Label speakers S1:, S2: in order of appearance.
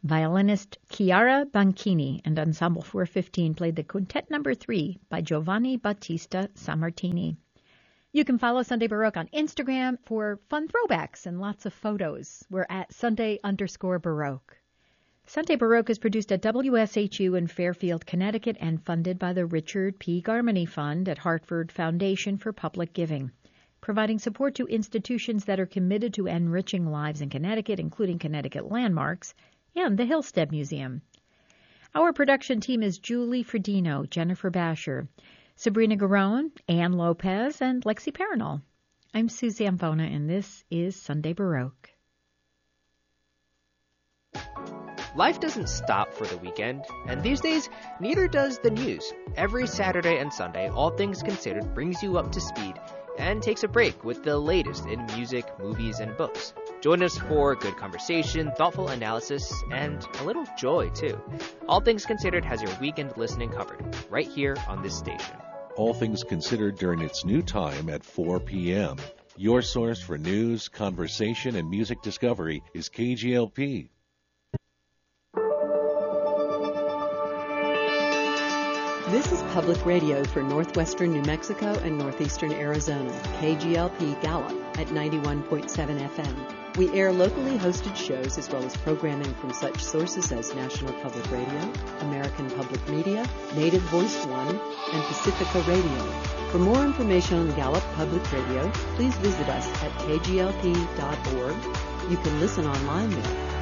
S1: Violinist Chiara Banchini and Ensemble 415 played the Quintet No. 3 by Giovanni Battista Sammartini. You can follow Sunday Baroque on Instagram for fun throwbacks and lots of photos. We're at Sunday_Baroque. Sunday Baroque is produced at WSHU in Fairfield, Connecticut, and funded by the Richard P. Garmany Fund at Hartford Foundation for Public Giving, providing support to institutions that are committed to enriching lives in Connecticut, including Connecticut Landmarks and the Hillstead Museum. Our production team is Julie Fredino, Jennifer Basher, Sabrina Garone, Ann Lopez, and Lexi Paranol. I'm Suzanne Bona, and this is Sunday Baroque.
S2: Life doesn't stop for the weekend, and these days, neither does the news. Every Saturday and Sunday, All Things Considered brings you up to speed and takes a break with the latest in music, movies, and books. Join us for good conversation, thoughtful analysis, and a little joy, too. All Things Considered has your weekend listening covered, right here on this station.
S3: All Things Considered during its new time at 4 p.m. Your source for news, conversation, and music discovery is KGLP.
S4: This is public radio for northwestern New Mexico and northeastern Arizona, KGLP Gallup at 91.7 FM. We air locally hosted shows as well as programming from such sources as National Public Radio, American Public Media, Native Voice One, and Pacifica Radio. For more information on Gallup Public Radio, please visit us at kglp.org. You can listen online there.